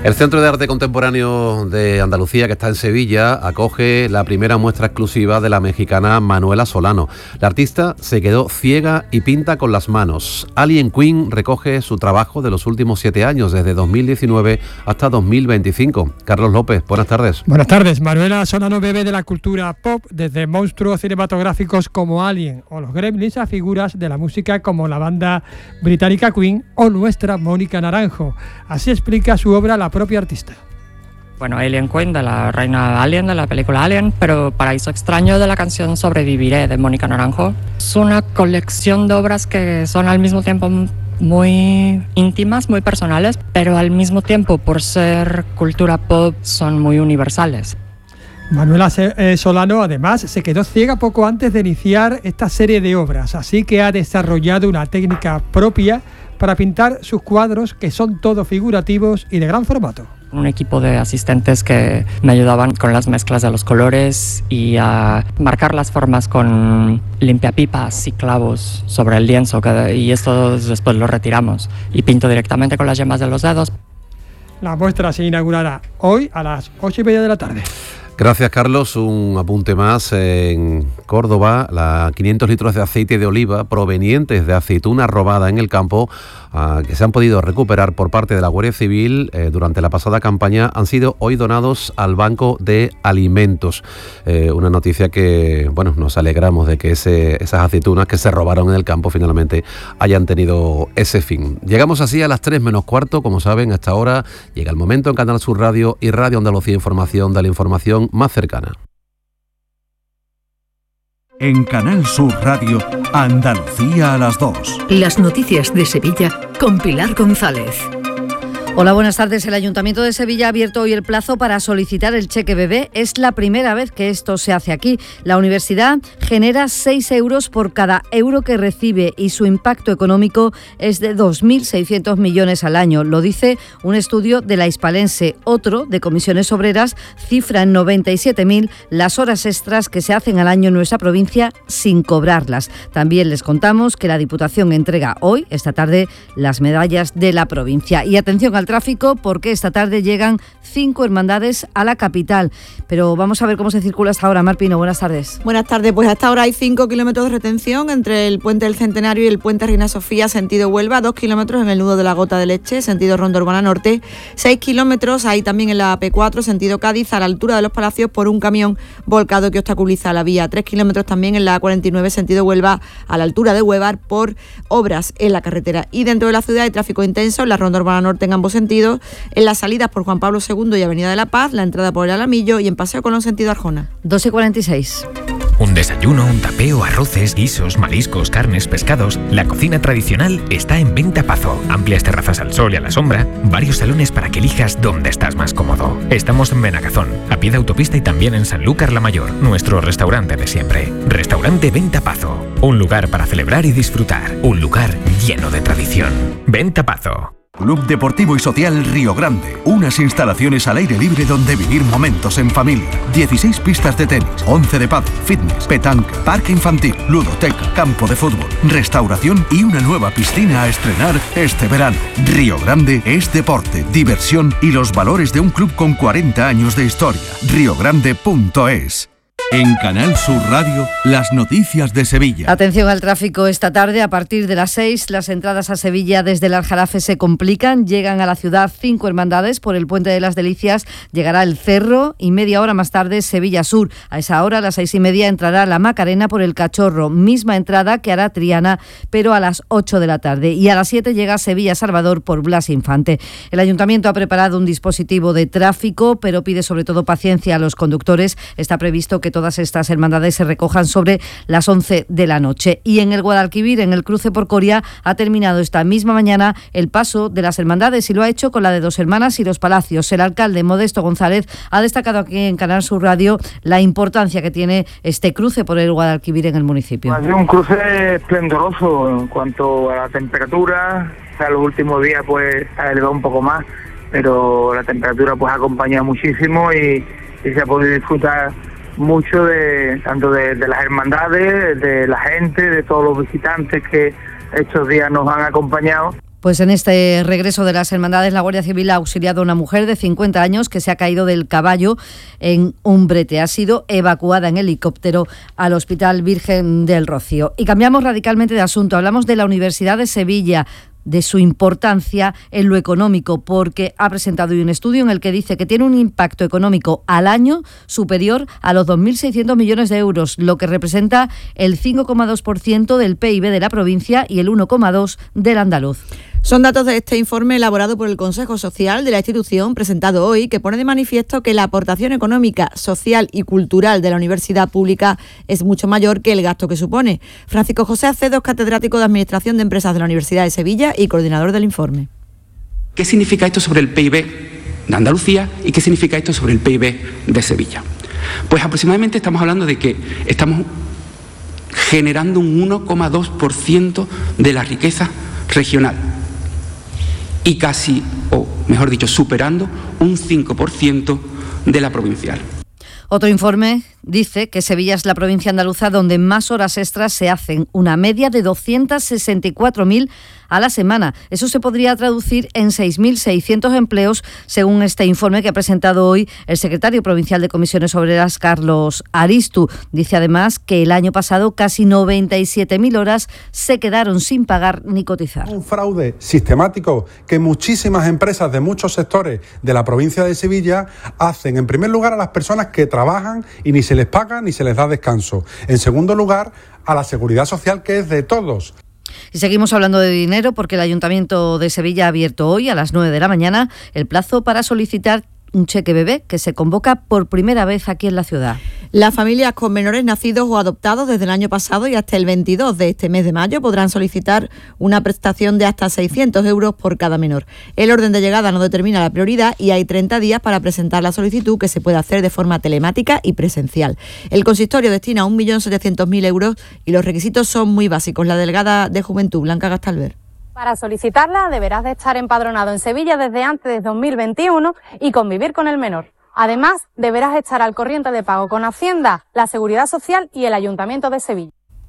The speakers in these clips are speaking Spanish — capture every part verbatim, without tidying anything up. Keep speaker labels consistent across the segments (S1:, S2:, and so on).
S1: El Centro de Arte Contemporáneo de Andalucía, que está en Sevilla, acoge la primera muestra exclusiva de la mexicana Manuela Solano. La artista se quedó ciega y pinta con las manos. Alien Queen recoge su trabajo de los últimos siete años, desde dos mil diecinueve hasta dos mil veinticinco. Carlos López, buenas tardes.
S2: Buenas tardes. Manuela Solano bebe de la cultura pop, desde monstruos cinematográficos como Alien o los Gremlins a figuras de la música como la banda británica Queen o nuestra Mónica Naranjo. Así explica su obra la propia artista.
S3: Bueno, Alien Queen, de la reina Alien, de la película Alien, pero Paraíso Extraño, de la canción Sobreviviré, de Mónica Naranjo. Es una colección de obras que son al mismo tiempo muy íntimas, muy personales, pero al mismo tiempo, por ser cultura pop, son muy universales.
S2: Manuela Solano, además, se quedó ciega poco antes de iniciar esta serie de obras, así que ha desarrollado una técnica propia para pintar sus cuadros, que son todos figurativos y de gran formato.
S3: Un equipo de asistentes que me ayudaban con las mezclas de los colores y a marcar las formas con limpiapipas y clavos sobre el lienzo, que, y esto después lo retiramos y pinto directamente con las yemas de los dedos.
S2: La muestra se inaugurará hoy a las ocho y media de la tarde.
S1: Gracias, Carlos. Un apunte más. En Córdoba, la quinientos litros de aceite de oliva provenientes de aceituna robada en el campo, uh, que se han podido recuperar por parte de la Guardia Civil eh, durante la pasada campaña, han sido hoy donados al Banco de Alimentos. Eh, una noticia que, bueno, nos alegramos de que ese, esas aceitunas que se robaron en el campo finalmente hayan tenido ese fin. Llegamos así a las tres menos cuarto. Como saben, a esta hora llega el momento en Canal Sur Radio y Radio Andalucía Información de la información más cercana.
S4: En Canal Sur Radio, Andalucía a las dos.
S5: Las noticias de Sevilla con Pilar González.
S6: Hola, buenas tardes. El Ayuntamiento de Sevilla ha abierto hoy el plazo para solicitar el cheque bebé. Es la primera vez que esto se hace aquí. La universidad genera seis euros por cada euro que recibe y su impacto económico es de dos mil seiscientos millones al año. Lo dice un estudio de la Hispalense. Otro, de Comisiones Obreras, cifra en noventa y siete mil las horas extras que se hacen al año en nuestra provincia sin cobrarlas. También les contamos que la Diputación entrega hoy, esta tarde, las medallas de la provincia. Y atención al tráfico, porque esta tarde llegan cinco hermandades a la capital. Pero vamos a ver cómo se circula hasta ahora. Mar Pino, buenas tardes.
S7: Buenas tardes. Pues hasta ahora hay cinco kilómetros de retención entre el Puente del Centenario y el Puente Reina Sofía, sentido Huelva, dos kilómetros en el nudo de la Gota de Leche, sentido Ronda Urbana Norte, seis kilómetros ahí también en la A P cuatro, sentido Cádiz, a la altura de los Palacios, por un camión volcado que obstaculiza la vía, tres kilómetros también en la A cuarenta y nueve, sentido Huelva, a la altura de Huevar, por obras en la carretera. Y dentro de la ciudad hay tráfico intenso en la Ronda Urbana Norte en ambos sentidos, en las salidas por Juan Pablo segundo y Avenida de la Paz, la entrada por el Alamillo y en Paseo Colón sentido Arjona.
S6: dos y cuarenta y seis.
S8: Un desayuno, un tapeo, arroces, guisos, mariscos, carnes, pescados. La cocina tradicional está en Venta Pazo. Amplias terrazas al sol y a la sombra. Varios salones para que elijas dónde estás más cómodo. Estamos en Benagazón, a pie de autopista, y también en Sanlúcar la Mayor, nuestro restaurante de siempre. Restaurante Venta Pazo. Un lugar para celebrar y disfrutar. Un lugar lleno de tradición. Venta Pazo.
S4: Club Deportivo y Social Río Grande. Unas instalaciones al aire libre donde vivir momentos en familia. dieciséis pistas de tenis, once de pádel, fitness, petanca, parque infantil, ludoteca, campo de fútbol, restauración y una nueva piscina a estrenar este verano. Río Grande es deporte, diversión y los valores de un club con cuarenta años de historia. río grande punto es. En Canal Sur Radio, las noticias de Sevilla.
S6: Atención al tráfico esta tarde. A partir de las seis, las entradas a Sevilla desde el Aljarafe se complican. Llegan a la ciudad cinco hermandades por el Puente de las Delicias. Llegará el Cerro y media hora más tarde Sevilla Sur. A esa hora, a las seis y media, entrará la Macarena por el Cachorro. Misma entrada que hará Triana, pero a las ocho de la tarde. Y a las siete llega Sevilla Salvador por Blas Infante. El Ayuntamiento ha preparado un dispositivo de tráfico, pero pide sobre todo paciencia a los conductores. Está previsto que todas estas hermandades se recojan sobre las once de la noche. Y en el Guadalquivir, en el cruce por Coria, ha terminado esta misma mañana el paso de las hermandades y lo ha hecho con la de Dos Hermanas y Los Palacios. El alcalde Modesto González ha destacado aquí en Canal Sur Radio la importancia que tiene este cruce por el Guadalquivir en el municipio.
S9: Ha sido un cruce esplendoroso en cuanto a la temperatura. O sea, los últimos días pues ha elevado un poco más, pero la temperatura pues ha acompañado muchísimo y, y se ha podido disfrutar mucho de tanto de, de las hermandades, de la gente, de todos los visitantes que estos días nos han acompañado.
S6: Pues en este regreso de las hermandades, la Guardia Civil ha auxiliado a una mujer de cincuenta años que se ha caído del caballo en un brete. Ha sido evacuada en helicóptero al Hospital Virgen del Rocío. Y cambiamos radicalmente de asunto. Hablamos de la Universidad de Sevilla, de su importancia en lo económico, porque ha presentado hoy un estudio en el que dice que tiene un impacto económico al año superior a los dos mil seiscientos millones de euros, lo que representa el cinco coma dos por ciento del P I B de la provincia y el uno coma dos por ciento del andaluz.
S7: Son datos de este informe elaborado por el Consejo Social de la institución, presentado hoy, que pone de manifiesto que la aportación económica, social y cultural de la universidad pública es mucho mayor que el gasto que supone. Francisco José Acedo es catedrático de Administración de Empresas de la Universidad de Sevilla y coordinador del informe.
S10: ¿Qué significa esto sobre el P I B de Andalucía y qué significa esto sobre el P I B de Sevilla? Pues aproximadamente estamos hablando de que estamos generando un uno coma dos por ciento de la riqueza regional y casi, o mejor dicho, superando un cinco por ciento de la provincial.
S6: Otro informe dice que Sevilla es la provincia andaluza donde más horas extras se hacen, una media de doscientas sesenta y cuatro mil a la semana. Eso se podría traducir en seis mil seiscientos empleos, según este informe que ha presentado hoy el secretario provincial de Comisiones Obreras, Carlos Aristu. Dice además que el año pasado casi noventa y siete mil horas se quedaron sin pagar ni cotizar.
S11: Un fraude sistemático que muchísimas empresas de muchos sectores de la provincia de Sevilla hacen, en primer lugar, a las personas que trabajan y ni se les paga ni se les da descanso. En segundo lugar, a la seguridad social, que es de todos.
S6: Y seguimos hablando de dinero porque el Ayuntamiento de Sevilla ha abierto hoy a las nueve de la mañana el plazo para solicitar un cheque bebé que se convoca por primera vez aquí en la ciudad.
S7: Las familias con menores nacidos o adoptados desde el año pasado y hasta el veintidós de este mes de mayo podrán solicitar una prestación de hasta seiscientos euros por cada menor. El orden de llegada no determina la prioridad y hay treinta días para presentar la solicitud, que se puede hacer de forma telemática y presencial. El consistorio destina un millón setecientos mil euros y los requisitos son muy básicos. La delegada de Juventud, Blanca Gastalver.
S12: Para solicitarla deberás de estar empadronado en Sevilla desde antes de dos mil veintiuno y convivir con el menor. Además, deberás estar al corriente de pago con Hacienda, la Seguridad Social y el Ayuntamiento de Sevilla.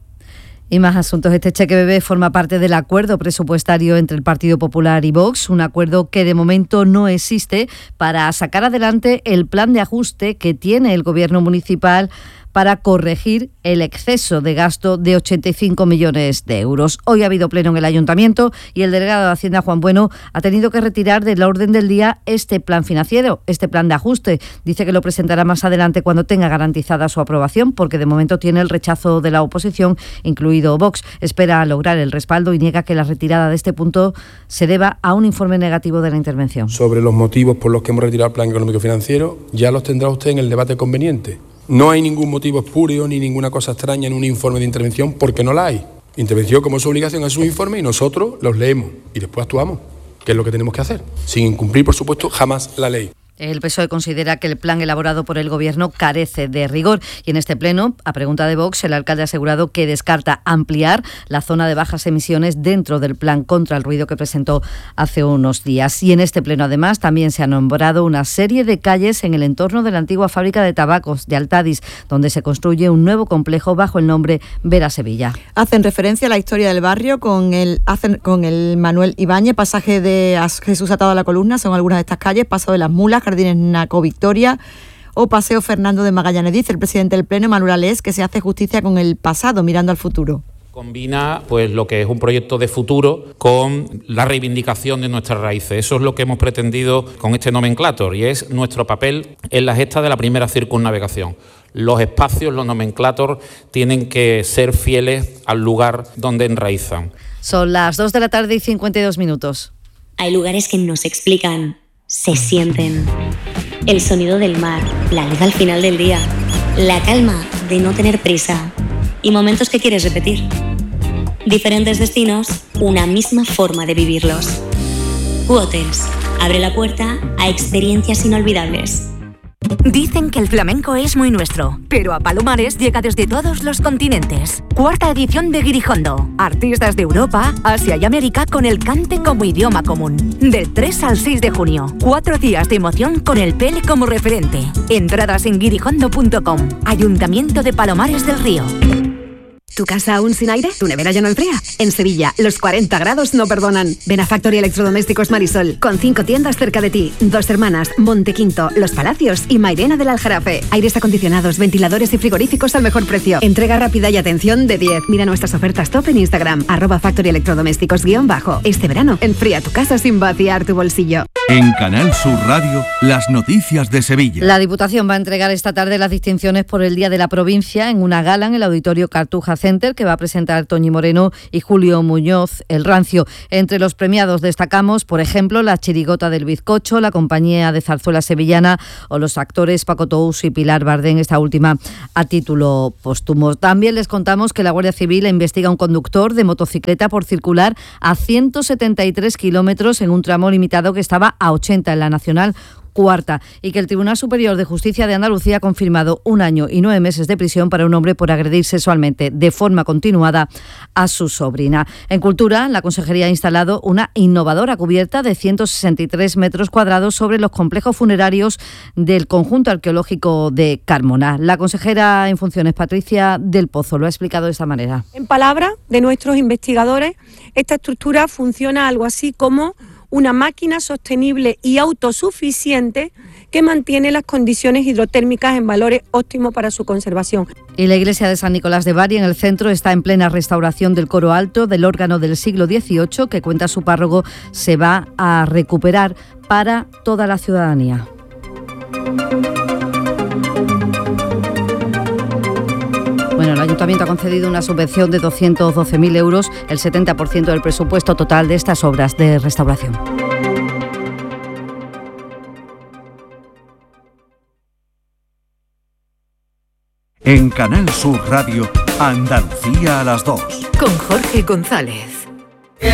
S6: Y más asuntos. Este cheque bebé forma parte del acuerdo presupuestario entre el Partido Popular y Vox, un acuerdo que de momento no existe para sacar adelante el plan de ajuste que tiene el Gobierno municipal para corregir el exceso de gasto de ochenta y cinco millones de euros. Hoy ha habido pleno en el Ayuntamiento y el delegado de Hacienda, Juan Bueno, ha tenido que retirar de la orden del día este plan financiero, este plan de ajuste. Dice que lo presentará más adelante cuando tenga garantizada su aprobación, porque de momento tiene el rechazo de la oposición, incluido Vox. Espera lograr el respaldo y niega que la retirada de este punto se deba a un informe negativo de la intervención.
S13: Sobre los motivos por los que hemos retirado el plan económico financiero, ya los tendrá usted en el debate conveniente. No hay ningún motivo espurio ni ninguna cosa extraña en un informe de intervención, porque no la hay. Intervención como su obligación es su informe y nosotros los leemos y después actuamos, que es lo que tenemos que hacer, sin incumplir, por supuesto, jamás la ley.
S6: El P S O E considera que el plan elaborado por el Gobierno carece de rigor y en este pleno, a pregunta de Vox, el alcalde ha asegurado que descarta ampliar la zona de bajas emisiones dentro del plan contra el ruido que presentó hace unos días. Y en este pleno, además, también se ha nombrado una serie de calles en el entorno de la antigua fábrica de tabacos de Altadis, donde se construye un nuevo complejo bajo el nombre Vera Sevilla.
S7: Hacen referencia a la historia del barrio con el, hacen, con el Manuel Ibáñez, pasaje de Jesús atado a la columna, son algunas de estas calles, Paso de las Mulas, Jardines Naco Victoria o Paseo Fernando de Magallanes. Dice el presidente del Pleno, Manuel Alés, que se hace justicia con el pasado, mirando al futuro.
S14: Combina pues lo que es un proyecto de futuro con la reivindicación de nuestras raíces. Eso es lo que hemos pretendido con este nomenclator y es nuestro papel en la gesta de la primera circunnavegación. Los espacios, los nomenclator, tienen que ser fieles al lugar donde enraizan.
S6: Son las dos de la tarde y cincuenta y dos minutos.
S15: Hay lugares que no se explican, se sienten. El sonido del mar, la luz al final del día, la calma de no tener prisa y momentos que quieres repetir. Diferentes destinos, una misma forma de vivirlos. Q-Hotels abre la puerta a experiencias inolvidables.
S16: Dicen que el flamenco es muy nuestro, pero a Palomares llega desde todos los continentes. Cuarta edición de Guirijondo. Artistas de Europa, Asia y América con el cante como idioma común. Del tres al seis de junio. Cuatro días de emoción con el P L como referente. Entradas en guirijondo punto com. Ayuntamiento de Palomares del Río. ¿Tu casa aún sin aire? ¿Tu nevera ya no enfría? En Sevilla, los cuarenta grados no perdonan. Ven a Factory Electrodomésticos Marisol, con cinco tiendas cerca de ti. Dos Hermanas, Montequinto, Los Palacios y Mairena del Aljarafe. Aires acondicionados, ventiladores y frigoríficos al mejor precio. Entrega rápida y atención de diez. Mira nuestras ofertas top en Instagram, arroba Factory Electrodomésticos guión bajo. Este verano, enfría tu casa sin vaciar tu bolsillo.
S4: En Canal Sur Radio, las noticias de Sevilla.
S6: La Diputación va a entregar esta tarde las distinciones por el Día de la Provincia en una gala en el Auditorio Cartuja Center que va a presentar Toñi Moreno y Julio Muñoz El Rancio. Entre los premiados destacamos, por ejemplo, la Chirigota del Bizcocho, la Compañía de Zarzuela Sevillana o los actores Paco Tous y Pilar Bardén, esta última a título póstumo. También les contamos que la Guardia Civil investiga a un conductor de motocicleta por circular a ciento setenta y tres kilómetros en un tramo limitado que estaba a ochenta en la Nacional Cuarta, y que el Tribunal Superior de Justicia de Andalucía ha confirmado un año y nueve meses de prisión para un hombre por agredir sexualmente de forma continuada a su sobrina. En Cultura, la Consejería ha instalado una innovadora cubierta de ciento sesenta y tres metros cuadrados sobre los complejos funerarios del conjunto arqueológico de Carmona. La consejera en funciones, Patricia del Pozo, lo ha explicado de esta manera.
S17: En palabras de nuestros investigadores, esta estructura funciona algo así como una máquina sostenible y autosuficiente que mantiene las condiciones hidrotérmicas en valores óptimos para su conservación.
S6: Y la iglesia de San Nicolás de Bari, en el centro, está en plena restauración del coro alto del órgano del siglo dieciocho que, cuenta su párroco, se va a recuperar para toda la ciudadanía. Bueno, el Ayuntamiento ha concedido una subvención de doscientos doce mil euros, el setenta por ciento del presupuesto total de estas obras de restauración.
S4: En Canal Sur Radio, Andalucía a las dos.
S5: Con Jorge González.